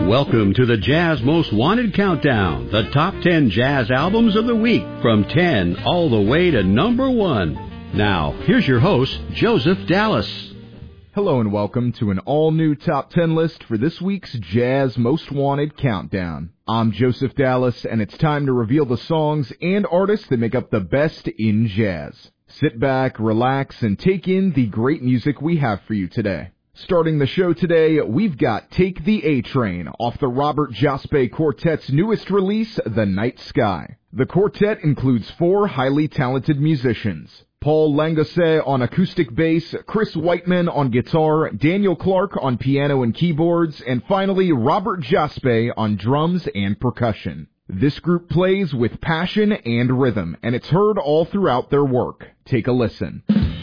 Welcome to the Jazz Most Wanted Countdown, the top 10 jazz albums of the week, from 10 all the way to number 1. Now, here's your host, Joseph Dallas. Hello and welcome to an all-new top 10 list for this week's Jazz Most Wanted Countdown. I'm Joseph Dallas, and it's time to reveal the songs and artists that make up the best in jazz. Sit back, relax, and take in the great music we have for you today. Starting the show today, we've got Take the A-Train off the Robert Jaspe Quartet's newest release, The Night Sky. The quartet includes 4 highly talented musicians: Paul Langosset on acoustic bass, Chris Whiteman on guitar, Daniel Clark on piano and keyboards, and finally Robert Jaspe on drums and percussion. This group plays with passion and rhythm, and it's heard all throughout their work. Take a listen.